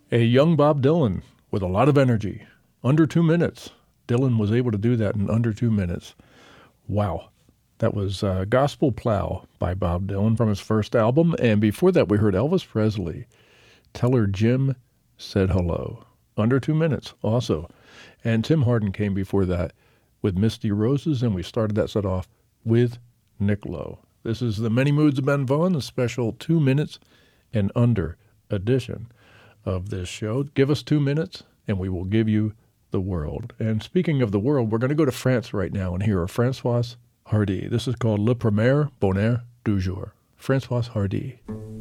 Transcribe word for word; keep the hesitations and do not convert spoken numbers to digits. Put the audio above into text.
A young Bob Dylan with a lot of energy. Under two minutes. Dylan was able to do that in under two minutes. Wow. That was uh, Gospel Plow by Bob Dylan from his first album. And before that, we heard Elvis Presley. Tell Her Jim Said Hello. Under two minutes also. And Tim Hardin came before that with Misty Roses. And we started that set off with Nick Lowe. This is the Many Moods of Ben Vaughn, the special two minutes and under edition of this show. Give us two minutes and we will give you the world. And speaking of the world, we're going to go to France right now and hear Françoise Hardy. This is called Le Premier Bonheur du Jour. Françoise Hardy.